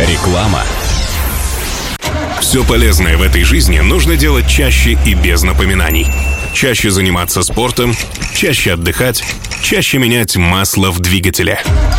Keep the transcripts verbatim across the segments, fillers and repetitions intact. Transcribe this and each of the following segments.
Реклама. Все полезное в этой жизни нужно делать чаще и без напоминаний. Чаще заниматься спортом, чаще отдыхать, чаще менять масло в двигателе.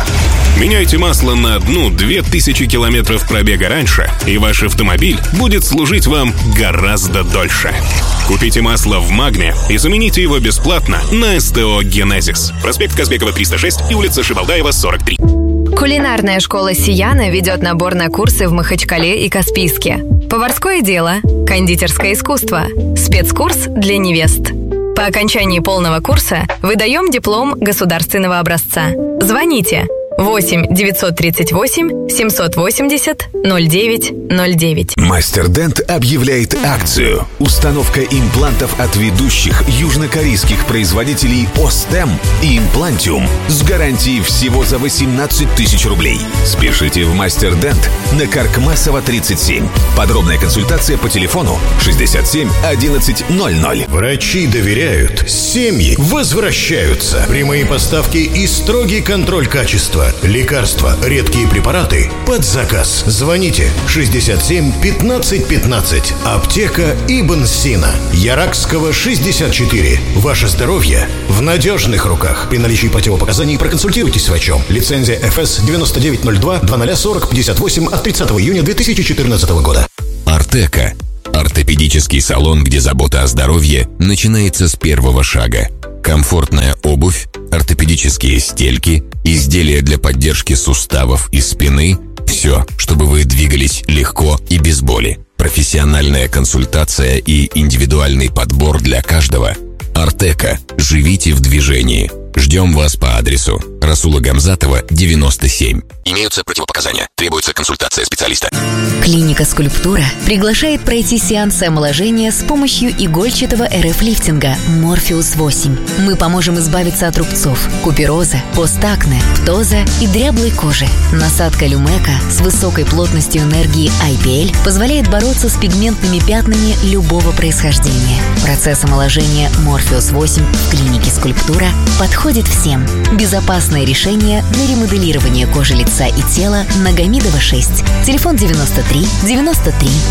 Меняйте масло на одну-две тысячи километров пробега раньше, и ваш автомобиль будет служить вам гораздо дольше. Купите масло в Магне и замените его бесплатно на СТО «Генезис». Проспект Казбекова, триста шесть и улица Шибалдаева, сорок три. Кулинарная школа «Сияна» ведет набор на курсы в Махачкале и Каспийске. Поварское дело, кондитерское искусство, спецкурс для невест. По окончании полного курса выдаем диплом государственного образца. Звоните восемь девятьсот тридцать восемь семьсот восемьдесят ноль девять ноль девять. Мастер Дент объявляет акцию. Установка имплантов от ведущих южнокорейских производителей Остем и Имплантиум с гарантией всего за восемнадцать тысяч рублей. Спешите в Мастер Дент на Каркмасова тридцать семь. Подробная консультация по телефону шестьдесят семь одиннадцать ноль ноль. Врачи доверяют, семьи возвращаются. Прямые поставки и строгий контроль качества. Лекарства, редкие препараты под заказ. Звоните шестьдесят семь пятнадцать пятнадцать. Аптека Ибн Сина. Яракского, шестьдесят четыре. Ваше здоровье в надежных руках. При наличии противопоказаний проконсультируйтесь с врачом. Лицензия эф эс девяносто девять ноль два двадцать сорок пятьдесят восемь от тридцатого июня две тысячи четырнадцатого года. Артека. Ортопедический салон, где забота о здоровье начинается с первого шага. Комфортная обувь, ортопедические стельки, изделия для поддержки суставов и спины – все, чтобы вы двигались легко и без боли. Профессиональная консультация и индивидуальный подбор для каждого. Артека. Живите в движении. Ждем вас по адресу Расула Гамзатова, девяносто семь. Имеются противопоказания. Требуется консультация специалиста. Клиника «Скульптура» приглашает пройти сеанс омоложения с помощью игольчатого эр эф-лифтинга Морфеус восемь. Мы поможем избавиться от рубцов, купероза, постакне, птоза и дряблой кожи. Насадка Люмека с высокой плотностью энергии ай пи эль позволяет бороться с пигментными пятнами любого происхождения. Процесс омоложения Морфеус восемь в клинике «Скульптура» подходит всем. Безопасное решение для ремоделирования кожи лица и тела на Гамидова шесть. Телефон девяносто три девяносто три